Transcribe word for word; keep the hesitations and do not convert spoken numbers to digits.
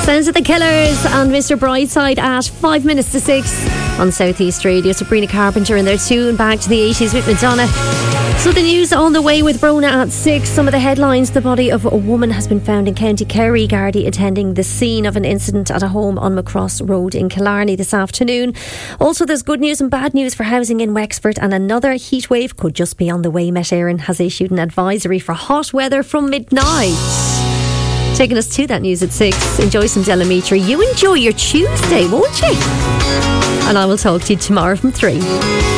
Sounds of the Killers and Mister Brightside at five minutes to six on South East Radio. Sabrina Carpenter in there too, and back to the eighties with Madonna. So the news on the way with Rona at six. Some of the headlines: the body of a woman has been found in County Kerry. Gardaí attending the scene of an incident at a home on Macross Road in Killarney this afternoon. Also, there's good news and bad news for housing in Wexford, and another heat wave could just be on the way. Met Éireann has issued an advisory for hot weather from midnight. Taking us to that news at six. Enjoy some Delamitri. You enjoy your Tuesday, won't you? And I will talk to you tomorrow from three.